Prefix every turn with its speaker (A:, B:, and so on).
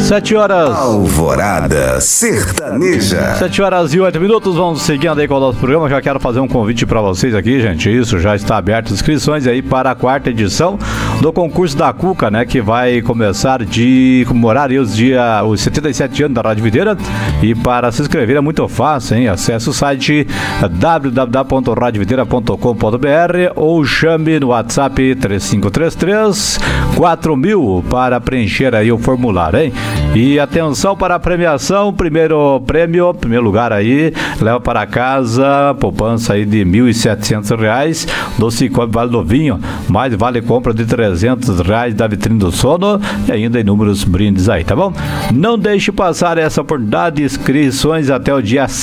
A: 7 horas.
B: Alvorada Sertaneja.
A: 7 horas e 8 minutos. Vamos seguindo aí com o nosso programa. Já quero fazer um convite para vocês aqui, gente. Isso, já está aberto inscrições aí para a 4ª edição do concurso da Cuca, né? Que vai começar de comemorar aí os 77 anos da Rádio Videira. E para se inscrever é muito fácil, hein? Acesse o site www.radiovideira.com.br ou chame no WhatsApp 3533-4000 para preencher aí o formulário, hein? E atenção para a premiação, primeiro lugar aí, leva para casa poupança aí de R$ 1.700 do Cicobi Vale do Vinho, mais vale compra de R$ 300 da Vitrine do Sono e ainda inúmeros brindes aí, tá bom? Não deixe passar essa oportunidade, inscrições até o dia